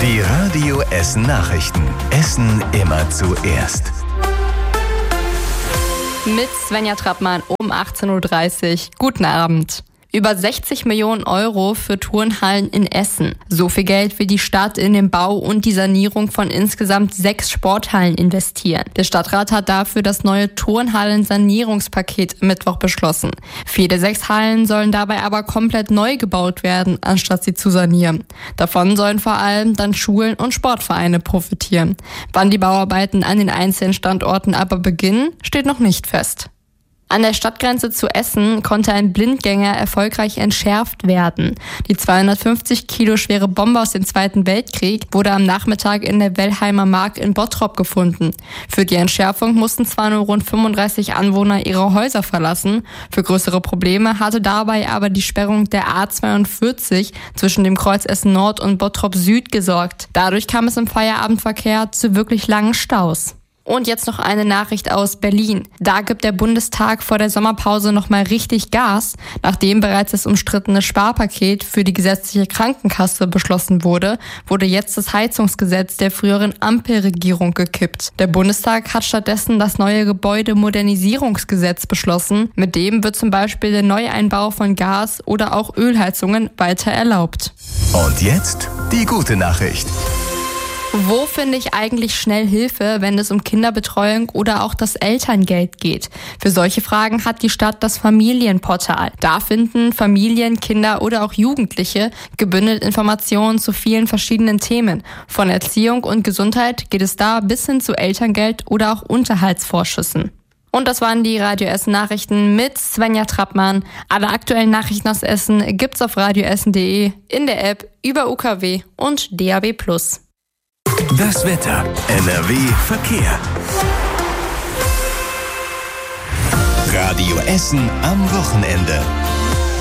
Die Radio Essen Nachrichten. Essen immer zuerst. Mit Svenja Trappmann um 18.30 Uhr. Guten Abend. Über 60 Millionen Euro für Turnhallen in Essen. So viel Geld will die Stadt in den Bau und die Sanierung von insgesamt 6 Sporthallen investieren. Der Stadtrat hat dafür das neue Turnhallen-Sanierungspaket Mittwoch beschlossen. 4 der 6 Hallen sollen dabei aber komplett neu gebaut werden, anstatt sie zu sanieren. Davon sollen vor allem dann Schulen und Sportvereine profitieren. Wann die Bauarbeiten an den einzelnen Standorten aber beginnen, steht noch nicht fest. An der Stadtgrenze zu Essen konnte ein Blindgänger erfolgreich entschärft werden. Die 250 Kilo schwere Bombe aus dem Zweiten Weltkrieg wurde am Nachmittag in der Wellheimer Mark in Bottrop gefunden. Für die Entschärfung mussten zwar nur rund 35 Anwohner ihre Häuser verlassen. Für größere Probleme hatte dabei aber die Sperrung der A42 zwischen dem Kreuz Essen Nord und Bottrop Süd gesorgt. Dadurch kam es im Feierabendverkehr zu wirklich langen Staus. Und jetzt noch eine Nachricht aus Berlin. Da gibt der Bundestag vor der Sommerpause nochmal richtig Gas. Nachdem bereits das umstrittene Sparpaket für die gesetzliche Krankenkasse beschlossen wurde, wurde jetzt das Heizungsgesetz der früheren Ampelregierung gekippt. Der Bundestag hat stattdessen das neue Gebäudemodernisierungsgesetz beschlossen. Mit dem wird zum Beispiel der Neueinbau von Gas- oder auch Ölheizungen weiter erlaubt. Und jetzt die gute Nachricht. Wo finde ich eigentlich schnell Hilfe, wenn es um Kinderbetreuung oder auch das Elterngeld geht? Für solche Fragen hat die Stadt das Familienportal. Da finden Familien, Kinder oder auch Jugendliche gebündelt Informationen zu vielen verschiedenen Themen. Von Erziehung und Gesundheit geht es da bis hin zu Elterngeld oder auch Unterhaltsvorschüssen. Und das waren die Radio Essen Nachrichten mit Svenja Trappmann. Alle aktuellen Nachrichten aus Essen gibt's auf radioessen.de, in der App, über UKW und DAB+. Das Wetter. NRW Verkehr. Radio Essen am Wochenende.